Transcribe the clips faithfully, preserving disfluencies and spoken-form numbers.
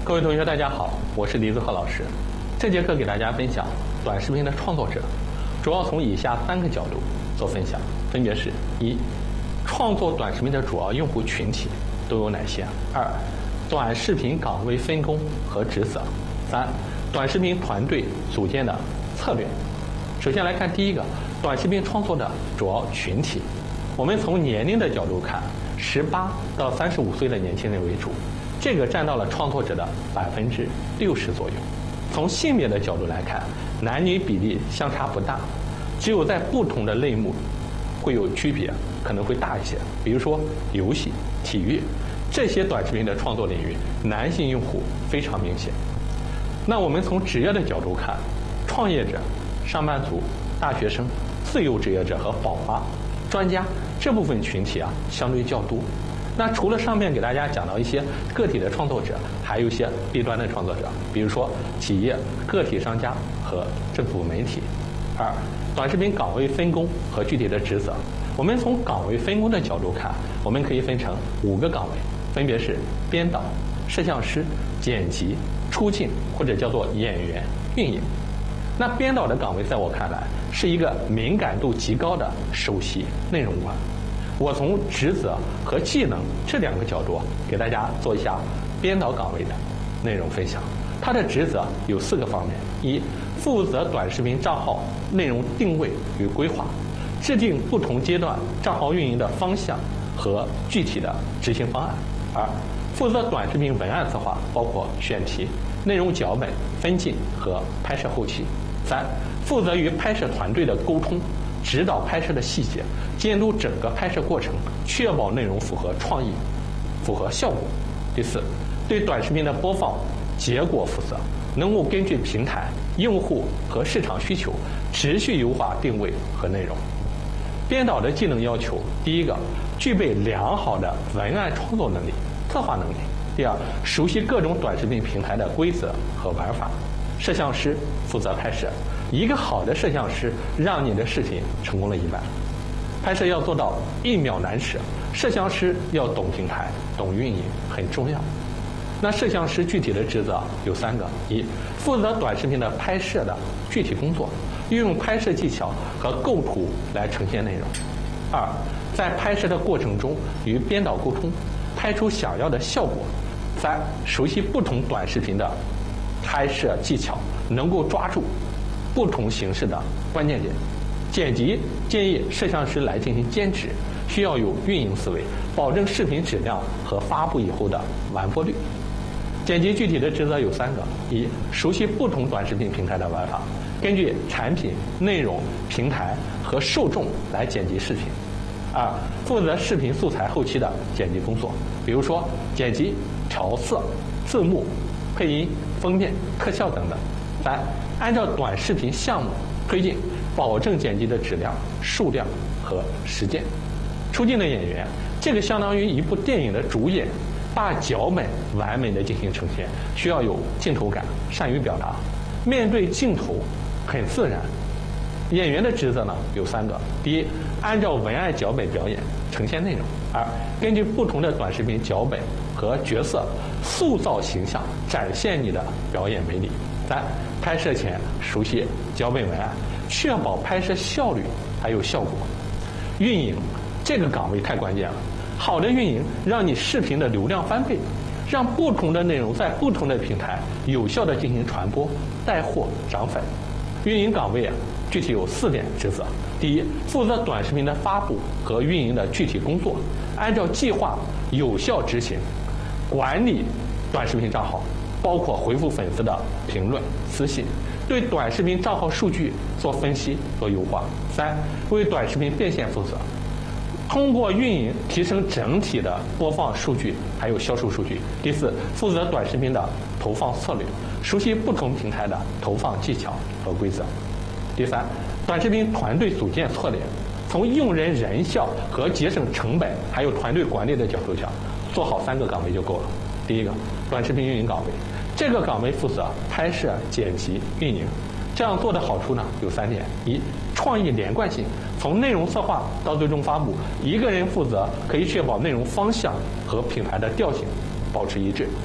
各位同学，大家好，我是李子赫老师。这节课给大家分享短视频的创作者，主要从以下三个角度做分享，分别是：一、创作短视频的主要用户群体都有哪些；二、短视频岗位分工和职责；三、短视频团队组建的策略。首先来看第一个，短视频创作的主要群体。我们从年龄的角度看，十八到三十五岁的年轻人为主，这个占到了创作者的百分之六十左右。从性别的角度来看，男女比例相差不大，只有在不同的类目会有区别，可能会大一些。比如说游戏、体育这些短视频的创作领域，男性用户非常明显。那我们从职业的角度看，创业者、上班族、大学生、自由职业者和宝妈、专家这部分群体啊，相对较多。那除了上面给大家讲到一些个体的创作者，还有一些 B 端的创作者，比如说企业、个体商家和政府媒体。二、短视频岗位分工和具体的职责。我们从岗位分工的角度看，我们可以分成五个岗位，分别是编导、摄像师、剪辑、出镜或者叫做演员、运营。那编导的岗位在我看来是一个敏感度极高的首席内容官。我从职责和技能这两个角度给大家做一下编导岗位的内容分享。它的职责有四个方面：一、负责短视频账号内容定位与规划，制定不同阶段账号运营的方向和具体的执行方案；二、负责短视频文案策划，包括选题、内容脚本、分镜和拍摄后期；三、负责与拍摄团队的沟通，指导拍摄的细节，监督整个拍摄过程，确保内容符合创意、符合效果；第四，对短视频的播放结果负责，能够根据平台、用户和市场需求持续优化定位和内容。编导的技能要求：第一个，具备良好的文案创作能力、策划能力；第二，熟悉各种短视频平台的规则和玩法。摄像师负责拍摄，一个好的摄像师让你的视频成功了一半。拍摄要做到一秒难舍，摄像师要懂平台、懂运营，很重要。那摄像师具体的职责有三个：一、负责短视频的拍摄的具体工作，运用拍摄技巧和构图来呈现内容；二、在拍摄的过程中与编导沟通，拍出想要的效果；三、熟悉不同短视频的拍摄技巧，能够抓住不同形式的关键点。剪辑建议摄像师来进行监制，需要有运营思维，保证视频质量和发布以后的完播率。剪辑具体的职责有三个：一、熟悉不同短视频平台的玩法，根据产品、内容、平台和受众来剪辑视频；二、负责视频素材后期的剪辑工作，比如说剪辑、调色、字幕、配音、封面、特效等等；三、按照短视频项目推进，保证剪辑的质量、数量和实践。出镜的演员，这个相当于一部电影的主演，把脚本完美的进行呈现，需要有镜头感，善于表达，面对镜头很自然。演员的职责呢有三个：第一，按照文案脚本表演，呈现内容；二、根据不同的短视频脚本和角色塑造形象，展现你的表演魅力；三、拍摄前熟悉脚本文案，确保拍摄效率还有效果。运营这个岗位太关键了，好的运营让你视频的流量翻倍，让不同的内容在不同的平台有效的进行传播、带货、涨粉。运营岗位啊，具体有四点职责：第一，负责短视频的发布和运营的具体工作，按照计划有效执行，管理短视频账号，包括回复粉丝的评论、私信，对短视频账号数据做分析、做优化；三、为短视频变现负责，通过运营提升整体的播放数据还有销售数据；第四，负责短视频的投放策略，熟悉不同平台的投放技巧和规则；第三，短视频团队组建策略，从用人人效和节省成本还有团队管理的角度讲，做好三个岗位就够了。第一个，短视频运营岗位，这个岗位负责拍摄、剪辑、运营。这样做的好处呢有三点：一、创意连贯性，从内容策划到最终发布，一个人负责，可以确保内容方向和品牌的调性保持一致；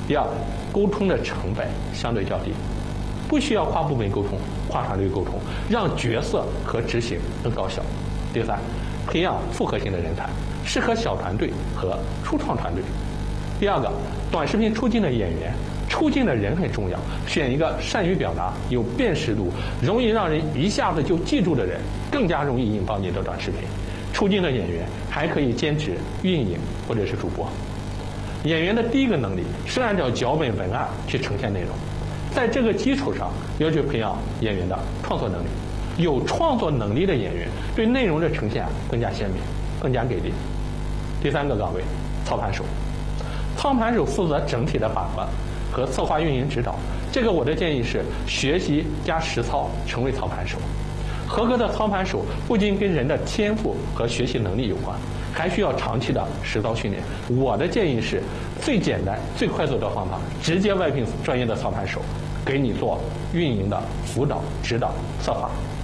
第二，沟通的成本相对较低，不需要跨部门沟通、跨团队沟通，让决策和执行更高效。第三，培养复合型的人才，适合小团队和初创团队。第二个，短视频出镜的演员，出镜的人很重要，选一个善于表达、有辨识度、容易让人一下子就记住的人，更加容易引爆你的短视频。出镜的演员还可以兼职运营或者是主播。演员的第一个能力是按照脚本文案去呈现内容，在这个基础上要去培养演员的创作能力。有创作能力的演员对内容的呈现更加鲜明，更加给力。第三个岗位，操盘手。操盘手负责整体的把关和策划运营指导，这个我的建议是学习加实操，成为操盘手。合格的操盘手不仅跟人的天赋和学习能力有关，还需要长期的实操训练。我的建议是最简单最快速的方法，直接外聘专业的操盘手给你做运营的辅导、指导、策划。